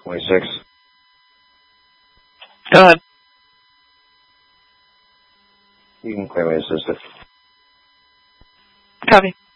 26. Go ahead. You can clear me, assistant. Copy.